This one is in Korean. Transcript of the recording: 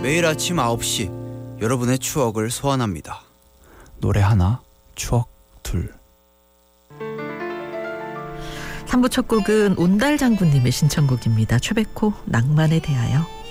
매일 아침 9시 여러분의 추억을 소환합니다. 노래 하나, 추억 둘. 3부 첫 곡은 온달 장군님의 신청곡입니다. 최백호 낭만에 대하여.